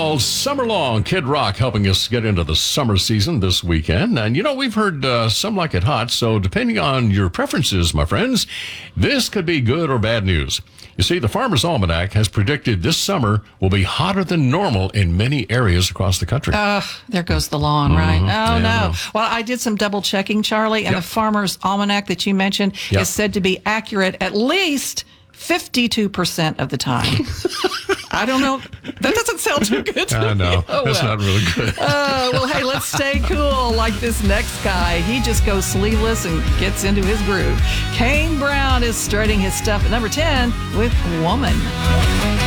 called Summer Long. Kid Rock helping us get into the summer season this weekend. And, we've heard some like it hot, so depending on your preferences, my friends, this could be good or bad news. You see, the Farmer's Almanac has predicted this summer will be hotter than normal in many areas across the country. There goes the lawn, right? Oh, Yeah, no. Well, I did some double checking, Charlie, and the Farmer's Almanac that you mentioned is said to be accurate at least 52% of the time. I don't know. That doesn't sound too good to me. I know. Oh, That's well. not really good. Well, hey, let's stay cool like this next guy. He just goes sleeveless and gets into his groove. Kane Brown is starting his stuff at number 10 with Woman.